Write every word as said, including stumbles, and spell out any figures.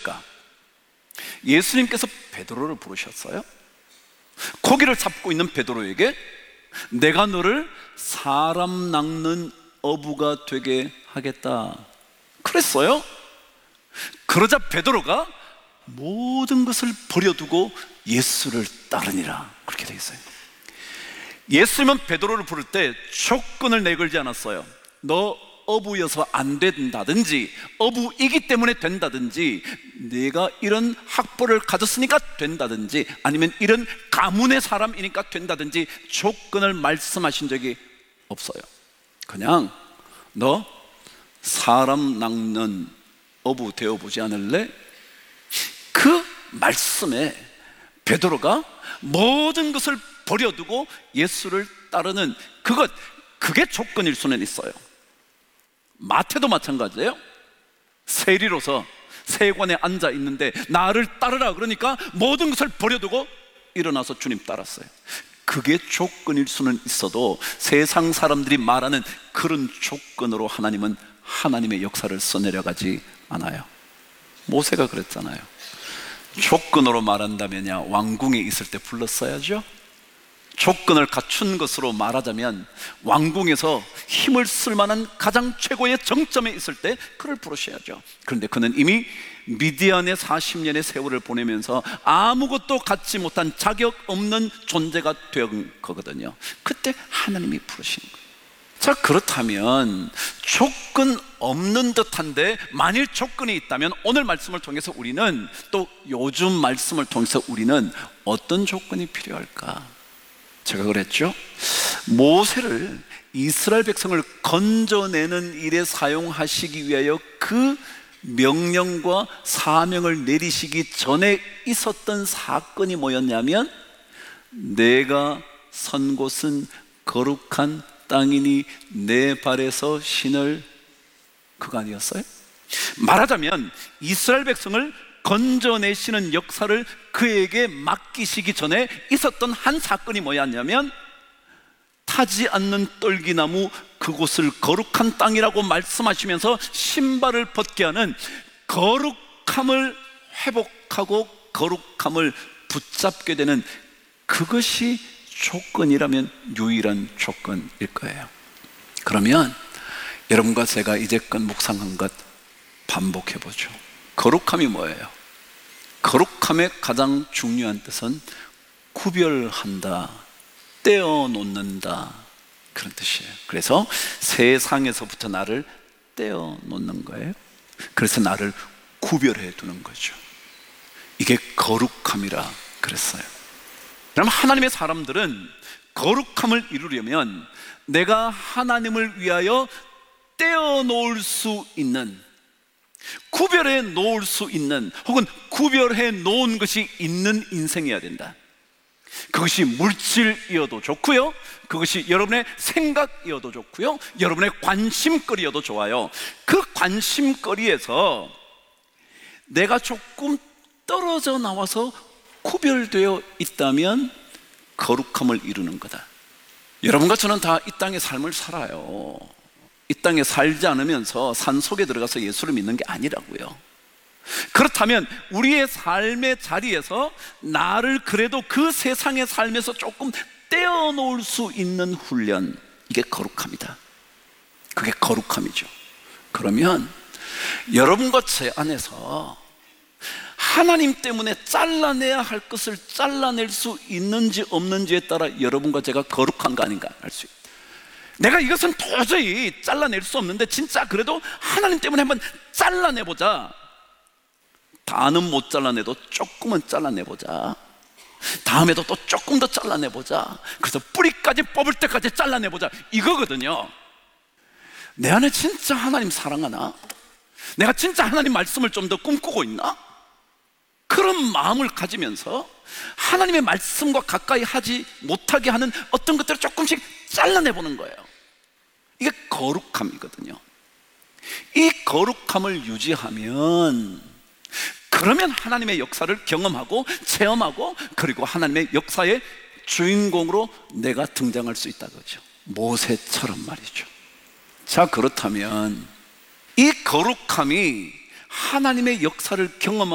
무엇일까? 예수님께서 베드로를 부르셨어요. 고기를 잡고 있는 베드로에게 내가 너를 사람 낚는 어부가 되게 하겠다 그랬어요. 그러자 베드로가 모든 것을 버려두고 예수를 따르니라 그렇게 되어 있어요. 예수님은 베드로를 부를 때 조건을 내걸지 않았어요. 너 어부여서 안 된다든지, 어부이기 때문에 된다든지, 내가 이런 학벌을 가졌으니까 된다든지, 아니면 이런 가문의 사람이니까 된다든지 조건을 말씀하신 적이 없어요. 그냥 너 사람 낚는 어부 되어보지 않을래? 그 말씀에 베드로가 모든 것을 버려두고 예수를 따르는 그것, 그게 조건일 수는 있어요. 마태도 마찬가지예요. 세리로서 세관에 앉아 있는데 나를 따르라 그러니까 모든 것을 버려두고 일어나서 주님 따랐어요. 그게 조건일 수는 있어도 세상 사람들이 말하는 그런 조건으로 하나님은 하나님의 역사를 써내려가지 않아요. 모세가 그랬잖아요. 조건으로 말한다면야 왕궁에 있을 때 불렀어야죠. 조건을 갖춘 것으로 말하자면 왕궁에서 힘을 쓸 만한 가장 최고의 정점에 있을 때 그를 부르셔야죠. 그런데 그는 이미 미디안의 사십 년의 세월을 보내면서 아무것도 갖지 못한 자격 없는 존재가 된 거거든요. 그때 하나님이 부르신 거예요. 자, 그렇다면 조건 없는 듯한데 만일 조건이 있다면 오늘 말씀을 통해서 우리는, 또 요즘 말씀을 통해서 우리는 어떤 조건이 필요할까? 제가 그랬죠? 모세를 이스라엘 백성을 건져내는 일에 사용하시기 위하여 그 명령과 사명을 내리시기 전에 있었던 사건이 뭐였냐면, 내가 선 곳은 거룩한 땅이니 내 발에서 신을, 그거 아니었어요? 말하자면 이스라엘 백성을 건져내시는 역사를 그에게 맡기시기 전에 있었던 한 사건이 뭐였냐면, 타지 않는 떨기나무 그곳을 거룩한 땅이라고 말씀하시면서 신발을 벗게 하는 거룩함을 회복하고 거룩함을 붙잡게 되는, 그것이 조건이라면 유일한 조건일 거예요. 그러면 여러분과 제가 이제껏 묵상한 것 반복해보죠. 거룩함이 뭐예요? 거룩함의 가장 중요한 뜻은 구별한다, 떼어놓는다, 그런 뜻이에요. 그래서 세상에서부터 나를 떼어놓는 거예요. 그래서 나를 구별해 두는 거죠. 이게 거룩함이라 그랬어요. 그럼 하나님의 사람들은 거룩함을 이루려면 내가 하나님을 위하여 떼어놓을 수 있는, 구별해 놓을 수 있는, 혹은 구별해 놓은 것이 있는 인생이어야 된다. 그것이 물질이어도 좋고요, 그것이 여러분의 생각이어도 좋고요, 여러분의 관심거리여도 좋아요. 그 관심거리에서 내가 조금 떨어져 나와서 구별되어 있다면 거룩함을 이루는 거다. 여러분과 저는 다 이 땅의 삶을 살아요. 이 땅에 살지 않으면서 산속에 들어가서 예수를 믿는 게 아니라고요. 그렇다면 우리의 삶의 자리에서 나를 그래도 그 세상의 삶에서 조금 떼어놓을 수 있는 훈련, 이게 거룩함이다. 그게 거룩함이죠. 그러면 여러분과 제 안에서 하나님 때문에 잘라내야 할 것을 잘라낼 수 있는지 없는지에 따라 여러분과 제가 거룩한가 아닌가 알 수 있다. 내가 이것은 도저히 잘라낼 수 없는데 진짜 그래도 하나님 때문에 한번 잘라내보자. 다는 못 잘라내도 조금은 잘라내보자. 다음에도 또 조금 더 잘라내보자. 그래서 뿌리까지 뽑을 때까지 잘라내보자, 이거거든요. 내 안에 진짜 하나님 사랑하나? 내가 진짜 하나님 말씀을 좀 더 꿈꾸고 있나? 그런 마음을 가지면서 하나님의 말씀과 가까이 하지 못하게 하는 어떤 것들을 조금씩 잘라내보는 거예요. 이게 거룩함이거든요. 이 거룩함을 유지하면, 그러면 하나님의 역사를 경험하고 체험하고, 그리고 하나님의 역사의 주인공으로 내가 등장할 수 있다고죠. 모세처럼 말이죠. 자, 그렇다면 이 거룩함이 하나님의 역사를 경험하고